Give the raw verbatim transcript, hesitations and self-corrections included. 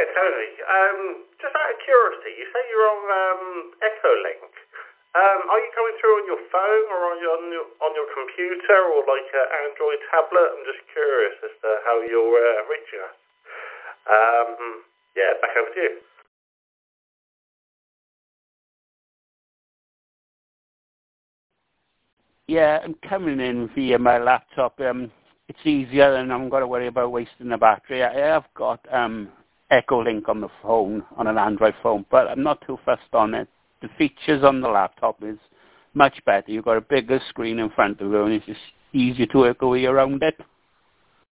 Yeah, totally. Um, just out of curiosity, you say you're on um, Echolink. Um, are you coming through on your phone or on your on your, on your computer or like an Android tablet? I'm just curious as to how you're uh, reaching us. Um, yeah, back over to you. Yeah, I'm coming in via my laptop. Um, it's easier and I haven't got to worry about wasting the battery. I have got um, Echolink on the phone, on an Android phone, but I'm not too fussed on it. The features on the laptop is much better. You've got a bigger screen in front of you and it's just easier to work your way around it.